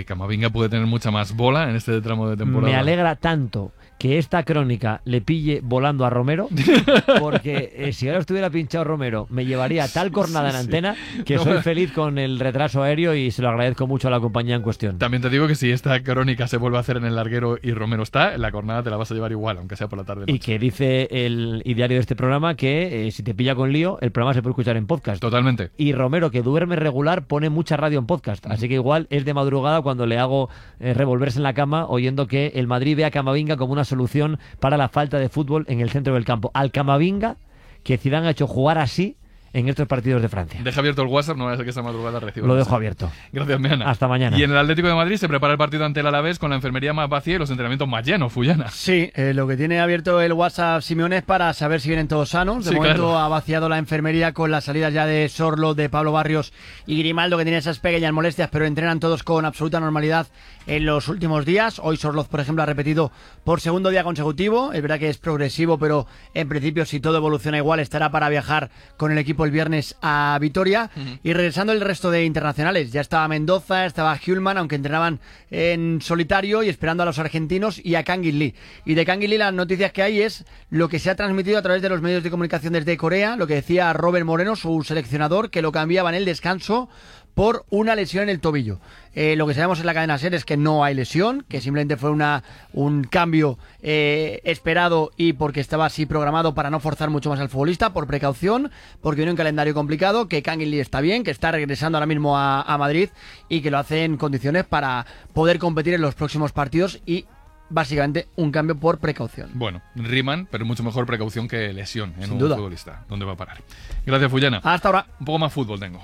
que Camavinga puede tener mucha más bola en este tramo de temporada. Me alegra tanto que esta crónica le pille volando a Romero, porque si ahora estuviera pinchado Romero, me llevaría tal cornada en antena que soy feliz con el retraso aéreo y se lo agradezco mucho a la compañía en cuestión. También te digo que si esta crónica se vuelve a hacer en el larguero y Romero está, la cornada te la vas a llevar igual, aunque sea por la tarde. Y que dice el ideario de este programa que si te pilla con lío, el programa se puede escuchar en podcast. Totalmente. Y Romero, que duerme regular, pone mucha radio en podcast. Así que igual es de madrugada cuando le hago revolverse en la cama oyendo que el Madrid ve a Camavinga como una solución para la falta de fútbol en el centro del campo. Al Camavinga que Zidane ha hecho jugar así en estos partidos de Francia. Deja abierto el WhatsApp, no vaya a ser que esta madrugada reciba. Lo dejo abierto. Gracias, Meana. Hasta mañana. Y en el Atlético de Madrid se prepara el partido ante el Alavés con la enfermería más vacía y los entrenamientos más llenos, Fullana. Sí, lo que tiene abierto el WhatsApp Simeone es para saber si vienen todos sanos. De momento claro. Ha vaciado la enfermería con las salidas ya de Sorlo, de Pablo Barrios y Grimaldo, que tiene esas pequeñas molestias, pero entrenan todos con absoluta normalidad en los últimos días. Hoy Sorloz, por ejemplo, ha repetido por segundo día consecutivo. Es verdad que es progresivo, pero en principio, si todo evoluciona igual, estará para viajar con el equipo el viernes a Vitoria. Y regresando el resto de internacionales, ya estaba Mendoza, estaba Hjulman, aunque entrenaban en solitario y esperando a los argentinos y a Kangin Lee. Y de Kangin Lee las noticias que hay es lo que se ha transmitido a través de los medios de comunicación desde Corea, lo que decía Robert Moreno, su seleccionador, que lo cambiaba en el descanso por una lesión en el tobillo. Lo que sabemos en la cadena SER es que no hay lesión, que simplemente fue un cambio esperado y porque estaba así programado para no forzar mucho más al futbolista, por precaución, porque viene un calendario complicado, que Kangin Lee está bien, que está regresando ahora mismo a Madrid y que lo hace en condiciones para poder competir en los próximos partidos y básicamente un cambio por precaución. Bueno, riman, pero mucho mejor precaución que lesión en Sin un duda. futbolista. ¿Dónde va a parar? Gracias, Fullana. Hasta ahora. Un poco más fútbol tengo.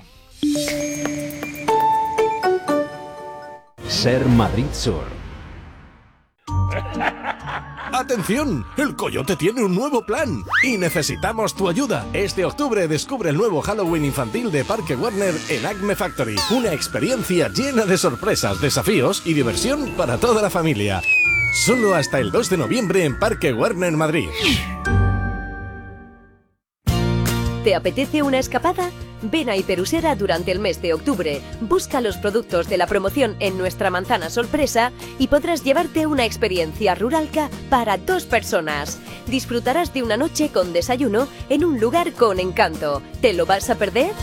Ser Madrid Sur. ¡Atención! ¡El Coyote tiene un nuevo plan! ¡Y necesitamos tu ayuda! Este octubre descubre el nuevo Halloween infantil de Parque Warner en Acme Factory. Una experiencia llena de sorpresas, desafíos y diversión para toda la familia. Solo hasta el 2 de noviembre en Parque Warner Madrid. ¿Te apetece una escapada? Ven a Hiperusera durante el mes de octubre. Busca los productos de la promoción en nuestra manzana sorpresa y podrás llevarte una experiencia ruralca para 2 personas. Disfrutarás de una noche con desayuno en un lugar con encanto. ¿Te lo vas a perder?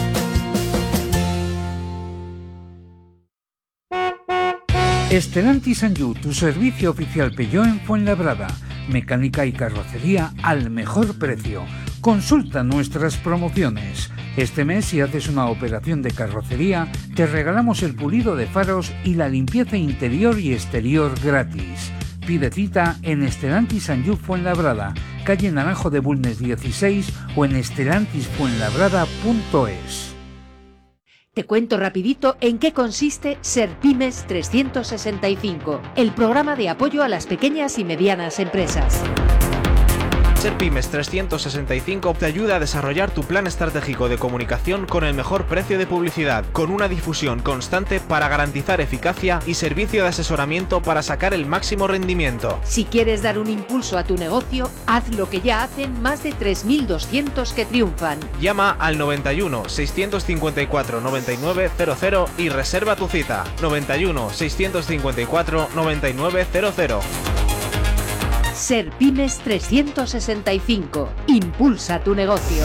Stellantis Sanyu, tu servicio oficial Peugeot en Fuenlabrada. Mecánica y carrocería al mejor precio. Consulta nuestras promociones. Este mes, si haces una operación de carrocería, te regalamos el pulido de faros y la limpieza interior y exterior gratis. Pide cita en Stellantis Sanyu Fuenlabrada, calle Naranjo de Bulnes 16 o en stellantisfuenlabrada.es. Te cuento rapidito en qué consiste Ser Pymes 365, el programa de apoyo a las pequeñas y medianas empresas. Ser Pymes 365 te ayuda a desarrollar tu plan estratégico de comunicación con el mejor precio de publicidad, con una difusión constante para garantizar eficacia y servicio de asesoramiento para sacar el máximo rendimiento. Si quieres dar un impulso a tu negocio, haz lo que ya hacen más de 3.200 que triunfan. Llama al 91 654 9900 y reserva tu cita. 91 654 9900. Ser Pymes 365. Impulsa tu negocio.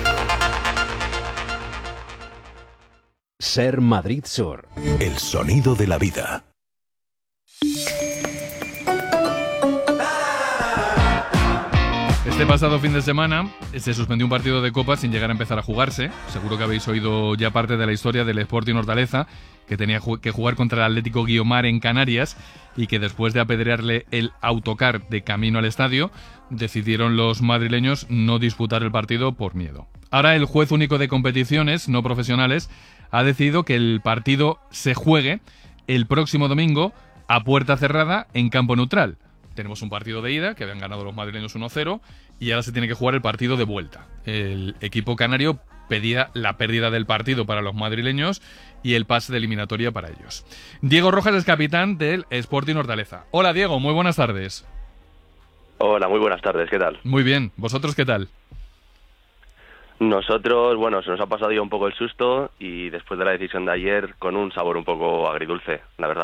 Ser Madrid Sur. El sonido de la vida. Este pasado fin de semana se suspendió un partido de Copa sin llegar a empezar a jugarse. Seguro que habéis oído ya parte de la historia del Sporting Hortaleza, que tenía que jugar contra el Atlético Guiomar en Canarias y que después de apedrearle el autocar de camino al estadio, decidieron los madrileños no disputar el partido por miedo. Ahora el juez único de competiciones no profesionales ha decidido que el partido se juegue el próximo domingo a puerta cerrada en campo neutral. Tenemos un partido de ida, que habían ganado los madrileños 1-0, y ahora se tiene que jugar el partido de vuelta. El equipo canario pedía la pérdida del partido para los madrileños y el pase de eliminatoria para ellos. Diego Rojas es capitán del Sporting Hortaleza. Hola Diego, muy buenas tardes. Hola, muy buenas tardes, ¿qué tal? Muy bien, ¿vosotros qué tal? Nosotros, bueno, se nos ha pasado ya un poco el susto y después de la decisión de ayer con un sabor un poco agridulce, la verdad.